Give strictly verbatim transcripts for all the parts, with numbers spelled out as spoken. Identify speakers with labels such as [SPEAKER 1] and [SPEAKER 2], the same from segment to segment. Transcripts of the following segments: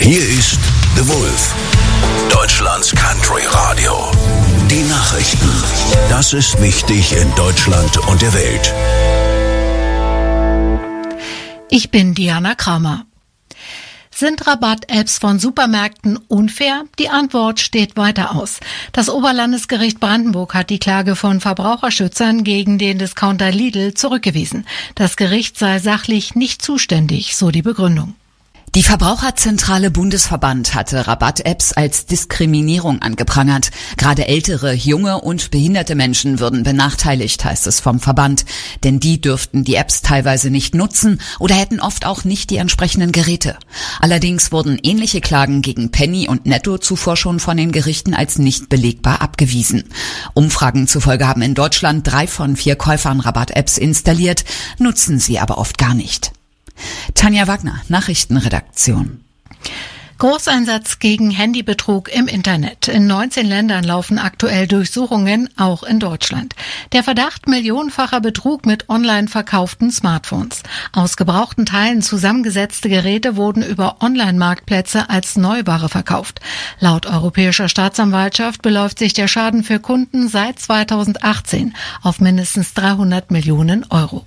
[SPEAKER 1] Hier ist The Wolf, Deutschlands Country Radio. Die Nachrichten. Das ist wichtig in Deutschland und der Welt.
[SPEAKER 2] Ich bin Diana Kramer. Sind Rabatt-Apps von Supermärkten unfair? Die Antwort steht weiter aus. Das Oberlandesgericht Brandenburg hat die Klage von Verbraucherschützern gegen den Discounter Lidl zurückgewiesen. Das Gericht sei sachlich nicht zuständig, so die Begründung.
[SPEAKER 3] Die Verbraucherzentrale Bundesverband hatte Rabatt-Apps als Diskriminierung angeprangert. Gerade ältere, junge und behinderte Menschen würden benachteiligt, heißt es vom Verband. Denn die dürften die Apps teilweise nicht nutzen oder hätten oft auch nicht die entsprechenden Geräte. Allerdings wurden ähnliche Klagen gegen Penny und Netto zuvor schon von den Gerichten als nicht belegbar abgewiesen. Umfragen zufolge haben in Deutschland drei von vier Käufern Rabatt-Apps installiert, nutzen sie aber oft gar nicht. Tanja Wagner, Nachrichtenredaktion.
[SPEAKER 2] Großeinsatz gegen Handybetrug im Internet. In neunzehn Ländern laufen aktuell Durchsuchungen, auch in Deutschland. Der Verdacht millionenfacher Betrug mit online verkauften Smartphones. Aus gebrauchten Teilen zusammengesetzte Geräte wurden über Online-Marktplätze als Neuware verkauft. Laut Europäischer Staatsanwaltschaft beläuft sich der Schaden für Kunden seit zweitausendachtzehn auf mindestens dreihundert Millionen Euro.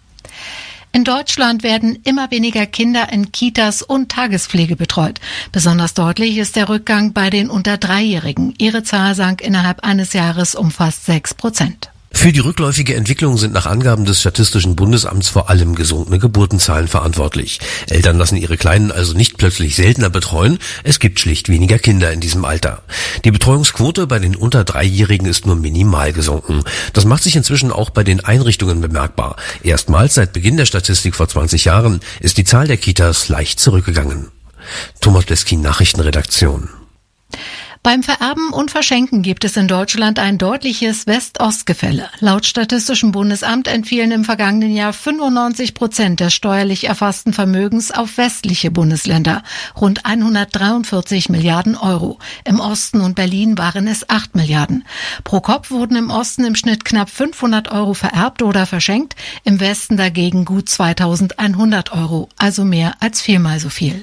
[SPEAKER 2] In Deutschland werden immer weniger Kinder in Kitas und Tagespflege betreut. Besonders deutlich ist der Rückgang bei den unter Dreijährigen. Ihre Zahl sank innerhalb eines Jahres um fast sechs Prozent.
[SPEAKER 4] Für die rückläufige Entwicklung sind nach Angaben des Statistischen Bundesamts vor allem gesunkene Geburtenzahlen verantwortlich. Eltern lassen ihre Kleinen also nicht plötzlich seltener betreuen, es gibt schlicht weniger Kinder in diesem Alter. Die Betreuungsquote bei den unter Dreijährigen ist nur minimal gesunken. Das macht sich inzwischen auch bei den Einrichtungen bemerkbar. Erstmals seit Beginn der Statistik vor zwanzig Jahren ist die Zahl der Kitas leicht zurückgegangen. Thomas Bleskin, Nachrichtenredaktion.
[SPEAKER 2] Beim Vererben und Verschenken gibt es in Deutschland ein deutliches West-Ost-Gefälle. Laut Statistischem Bundesamt entfielen im vergangenen Jahr fünfundneunzig Prozent des steuerlich erfassten Vermögens auf westliche Bundesländer, rund hundertdreiundvierzig Milliarden Euro. Im Osten und Berlin waren es acht Milliarden. Pro Kopf wurden im Osten im Schnitt knapp fünfhundert Euro vererbt oder verschenkt, im Westen dagegen gut zweitausendeinhundert Euro, also mehr als viermal so viel.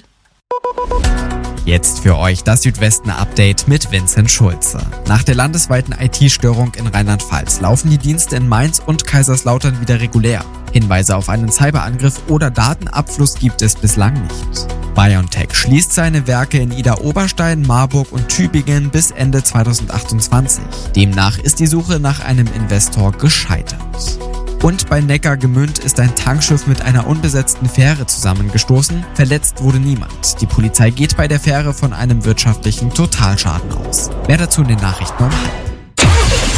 [SPEAKER 5] Jetzt für euch das Südwesten-Update mit Vincent Schulze. Nach der landesweiten I T-Störung in Rheinland-Pfalz laufen die Dienste in Mainz und Kaiserslautern wieder regulär. Hinweise auf einen Cyberangriff oder Datenabfluss gibt es bislang nicht. BioNTech schließt seine Werke in Idar-Oberstein, Marburg und Tübingen bis Ende zweitausendachtundzwanzig. Demnach ist die Suche nach einem Investor gescheitert. Und bei Neckargemünd ist ein Tankschiff mit einer unbesetzten Fähre zusammengestoßen. Verletzt wurde niemand. Die Polizei geht bei der Fähre von einem wirtschaftlichen Totalschaden aus. Mehr dazu in den Nachrichten um halb.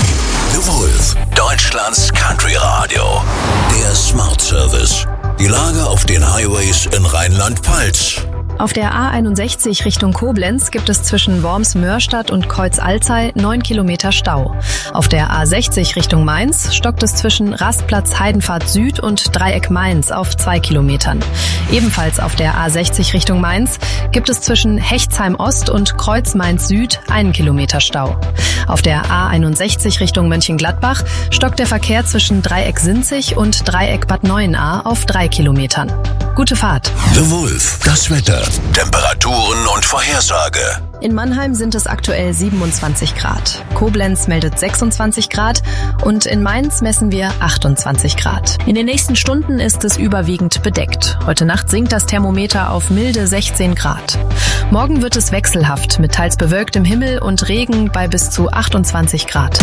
[SPEAKER 1] The Wolf, Deutschlands Country Radio. Der Smart Service. Die Lage auf den Highways in Rheinland-Pfalz.
[SPEAKER 6] Auf der A einundsechzig Richtung Koblenz gibt es zwischen Worms-Mörstadt und Kreuz-Alzey neun Kilometer Stau. Auf der A sechzig Richtung Mainz stockt es zwischen Rastplatz Heidenpfad Süd und Dreieck Mainz auf zwei Kilometern. Ebenfalls auf der A sechzig Richtung Mainz gibt es zwischen Hechtsheim Ost und Kreuz Mainz Süd einen Kilometer Stau. Auf der A einundsechzig Richtung Mönchengladbach stockt der Verkehr zwischen Dreieck Sinzig und Dreieck Bad Neuenahr auf drei Kilometern. Gute Fahrt.
[SPEAKER 1] The Wolf, das Wetter, Temperaturen und Vorhersage.
[SPEAKER 6] In Mannheim sind es aktuell siebenundzwanzig Grad. Koblenz meldet sechsundzwanzig Grad und in Mainz messen wir achtundzwanzig Grad. In den nächsten Stunden ist es überwiegend bedeckt. Heute Nacht sinkt das Thermometer auf milde sechzehn Grad. Morgen wird es wechselhaft mit teils bewölktem Himmel und Regen bei bis zu achtundzwanzig Grad.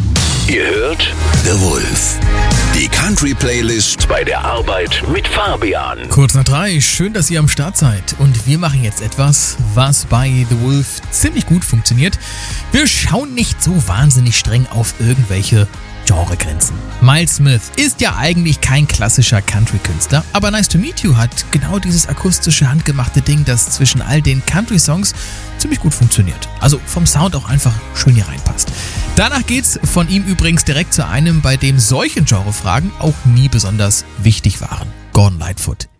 [SPEAKER 1] Ihr hört The Wolf, die Country-Playlist bei der Arbeit mit Fabian.
[SPEAKER 7] Kurz nach drei, schön, dass ihr am Start seid. Und wir machen jetzt etwas, was bei The Wolf ziemlich gut funktioniert. Wir schauen nicht so wahnsinnig streng auf irgendwelche Genregrenzen. Miles Smith ist ja eigentlich kein klassischer Country-Künstler, aber Nice to Meet You hat genau dieses akustische, handgemachte Ding, das zwischen all den Country-Songs ziemlich gut funktioniert. Also vom Sound auch einfach schön hier reinpasst. Danach geht's von ihm übrigens direkt zu einem, bei dem solche Genrefragen auch nie besonders wichtig waren. Gordon Lightfoot.